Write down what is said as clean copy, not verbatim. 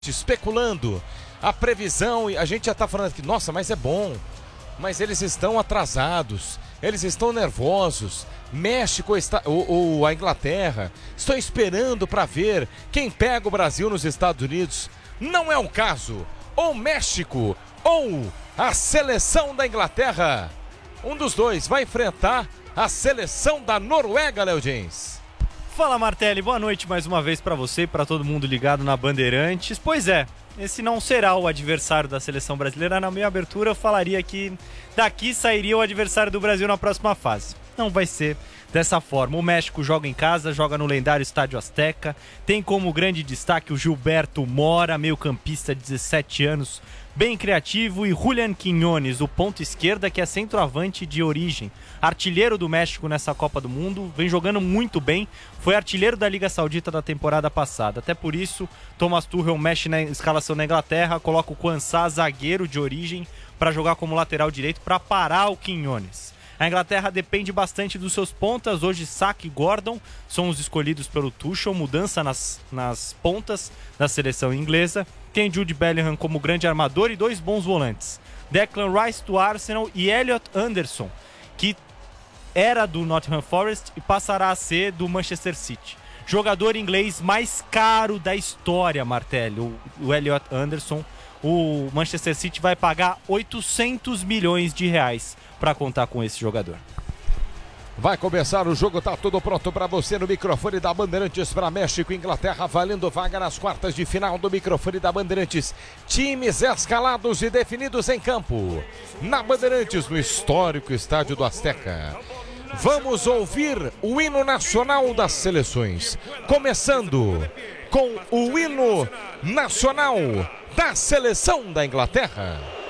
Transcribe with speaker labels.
Speaker 1: especulando a previsão, e a gente já está falando aqui, nossa, mas é bom, mas eles estão atrasados, eles estão nervosos. México ou a Inglaterra estão esperando para ver quem pega o Brasil nos Estados Unidos. Não é o caso. Ou México ou a seleção da Inglaterra. Um dos dois vai enfrentar a seleção da Noruega, Léo Jens.
Speaker 2: Fala, Martelli, boa noite mais uma vez para você e para todo mundo ligado na Bandeirantes. Pois é, esse não será o adversário da seleção brasileira. Na minha abertura eu falaria que daqui sairia o adversário do Brasil na próxima fase. Não vai ser dessa forma. O México joga em casa, joga no lendário Estádio Azteca. Tem como grande destaque o Gilberto Mora, meio-campista de 17 anos, bem criativo, e Julián Quiñones, o ponto esquerda, que é centroavante de origem, artilheiro do México nessa Copa do Mundo, vem jogando muito bem, foi artilheiro da Liga Saudita da temporada passada. Até por isso, Thomas Tuchel mexe na escalação na Inglaterra, coloca o Quansah, zagueiro de origem, para jogar como lateral direito, para parar o Quiñones. A Inglaterra depende bastante dos seus pontas. Hoje Saka e Gordon são os escolhidos pelo Tuchel, mudança nas pontas da seleção inglesa. Tem Jude Bellingham como grande armador e dois bons volantes, Declan Rice do Arsenal e Elliot Anderson, que era do Nottingham Forest e passará a ser do Manchester City. Jogador inglês mais caro da história, Martelli, o Elliot Anderson. O Manchester City vai pagar 800 milhões de reais para contar com esse jogador.
Speaker 1: Vai começar o jogo, tá tudo pronto para você no microfone da Bandeirantes para México e Inglaterra, valendo vaga nas quartas de final do microfone da Bandeirantes. Times escalados e definidos em campo. Na Bandeirantes, no histórico estádio do Azteca. Vamos ouvir o hino nacional das seleções. Começando com o hino nacional da seleção da Inglaterra.